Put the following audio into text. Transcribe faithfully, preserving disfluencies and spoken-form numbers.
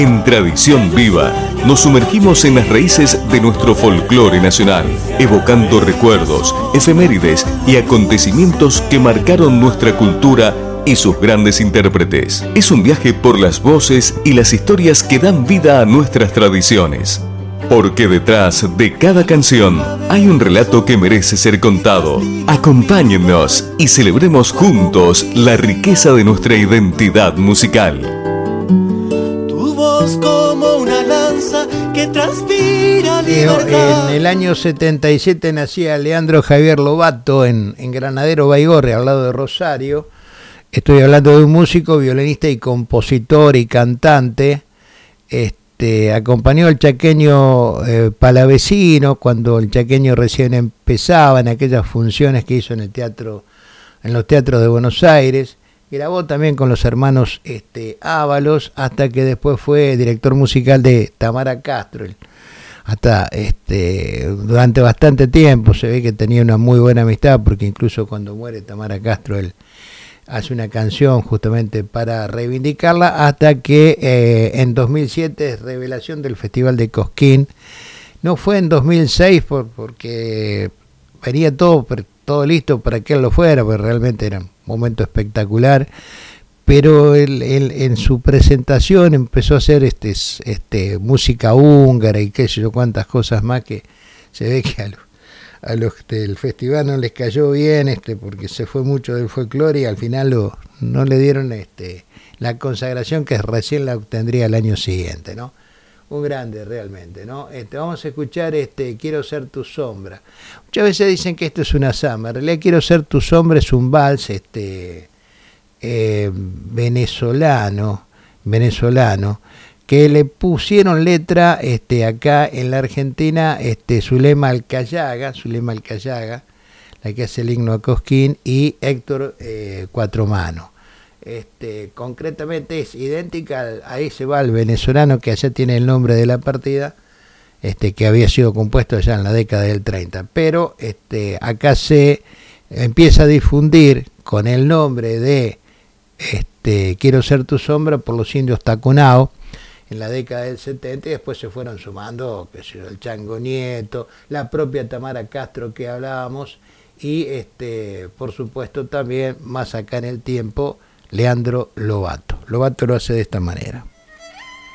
En Tradición Viva, nos sumergimos en las raíces de nuestro folclore nacional, evocando recuerdos, efemérides y acontecimientos que marcaron nuestra cultura y sus grandes intérpretes. Es un viaje por las voces y las historias que dan vida a nuestras tradiciones. Porque detrás de cada canción hay un relato que merece ser contado. Acompáñennos y celebremos juntos la riqueza de nuestra identidad musical. Como una lanza que transpira libertad. En el año setenta y siete nacía Leandro Javier Lobato en, en Granadero Baigorria, al lado de Rosario. Estoy hablando de un músico, violinista y compositor y cantante. Este, acompañó al chaqueño eh, Palavecino cuando el chaqueño recién empezaba en aquellas funciones que hizo en el teatro, en los teatros de Buenos Aires. Grabó también con los hermanos este, Ábalos, hasta que después fue director musical de Tamara Castro. Hasta este, durante bastante tiempo se ve que tenía una muy buena amistad, porque incluso cuando muere Tamara Castro, él hace una canción justamente para reivindicarla, hasta que eh, en dos mil siete es revelación del Festival de Cosquín. No fue en dos mil seis por, porque venía todo, todo listo para que él lo fuera, porque realmente era un momento espectacular, pero él, él en su presentación empezó a hacer este, este música húngara y qué sé yo cuántas cosas más, que se ve que a los, a los del festival no les cayó bien, este porque se fue mucho del folclore y al final lo, no le dieron este la consagración que recién la obtendría el año siguiente, ¿no? Un grande realmente, ¿no? Este, vamos a escuchar este Quiero ser tu sombra. Muchas veces dicen que esto es una samba. En realidad Quiero ser tu sombra es un vals este, eh, venezolano, venezolano, que le pusieron letra este, acá en la Argentina, este, Zulema Alcayaga, Zulema Alcayaga, la que hace el himno a Cosquín, y Héctor eh, Cuatromano. Este, concretamente es idéntica a ese vals venezolano que allá tiene el nombre de la partida, este, que había sido compuesto ya en la década del treinta, pero este, acá se empieza a difundir con el nombre de este, Quiero ser tu sombra por los indios Tacunao en la década del setenta, y después se fueron sumando, qué sé yo, el Chango Nieto, la propia Tamara Castro que hablábamos, y este, por supuesto también más acá en el tiempo Leandro Lobato. Lobato lo hace de esta manera.